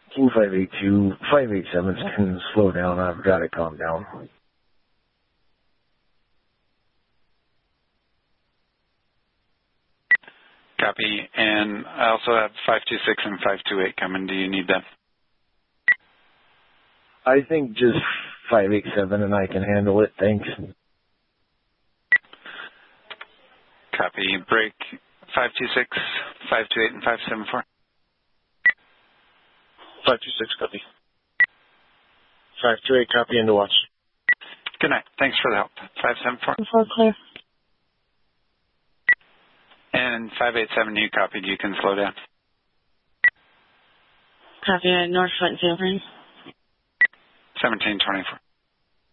King 582, 587 can slow down. I've got it calmed down. Copy. And I also have 526 and 528 coming. Do you need them? I think just 587 and I can handle it. Thanks. Copy. Break 526, 528, and 574. 526, copy. 528, copy, into watch. Good night. Thanks for the help. 574. Clear. And 587, you copied. You can slow down. Copy. North Flint, San Fran. 1724.